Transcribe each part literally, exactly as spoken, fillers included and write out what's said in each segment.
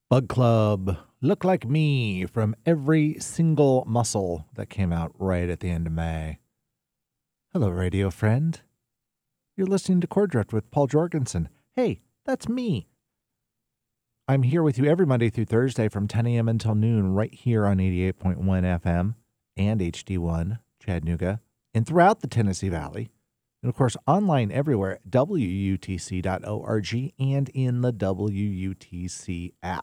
Bug Club, Look Like Me from Every Single Muscle that came out right at the end of May. Hello, radio friend. You're listening to Chord Drift with Paul Jorgensen. Hey, that's me. I'm here with you every Monday through Thursday from ten a.m. until noon right here on eighty-eight point one F M and H D one, Chattanooga, and throughout the Tennessee Valley. And, of course, online everywhere at W U T C dot org and in the W U T C app.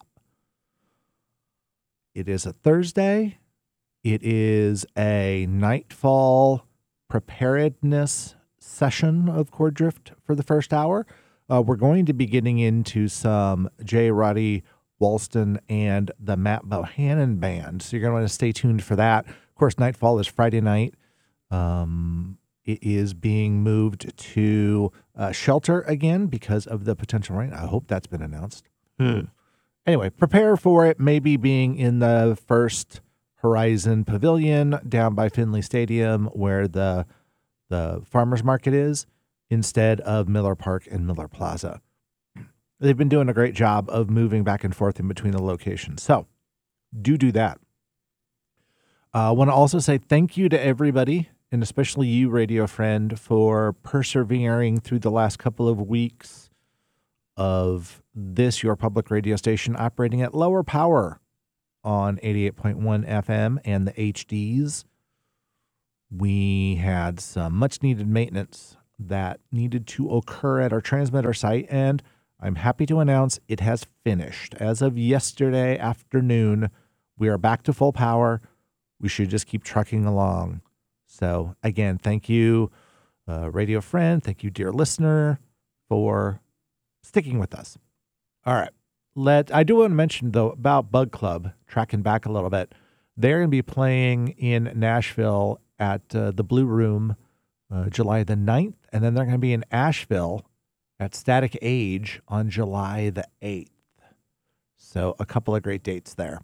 It is a Thursday. It is a nightfall preparedness session of Chord Drift for the first hour. Uh, we're going to be getting into some J. Roddy Walston and the Matt Bohannon Band, so you're going to want to stay tuned for that. Of course, Nightfall is Friday night. Um, it is being moved to uh, Shelter again because of the potential rain. I hope that's been announced. Hmm. Anyway, prepare for it maybe being in the First Horizon Pavilion down by Finley Stadium where the the farmers market is, instead of Miller Park and Miller Plaza. They've been doing a great job of moving back and forth in between the locations. So do do that. I uh, want to also say thank you to everybody, and especially you, radio friend, for persevering through the last couple of weeks of this, your public radio station, operating at lower power on eighty-eight point one F M and the H Ds. We had some much-needed maintenance that needed to occur at our transmitter site, and I'm happy to announce it has finished. As of yesterday afternoon, we are back to full power. We should just keep trucking along. So, again, thank you, uh, radio friend. Thank you, dear listener, for sticking with us. All right. Let I do want to mention, though, about Bug Club, tracking back a little bit. They're going to be playing in Nashville at uh, the Blue Room uh, July the ninth, and then they're going to be in Asheville at Static Age on July the eighth. So a couple of great dates there.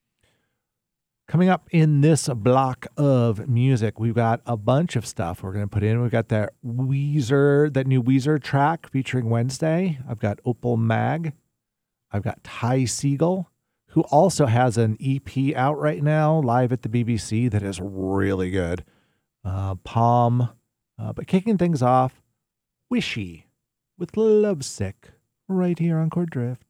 Coming up in this block of music, we've got a bunch of stuff we're going to put in. We've got that Weezer, that new Weezer track featuring Wednesday. I've got Opal Mag. I've got Ty Segall, who also has an E P out right now, live at the B B C, that is really good. Uh, Palm. Uh, but kicking things off, Wishy with Lovesick, right here on Chord Drift.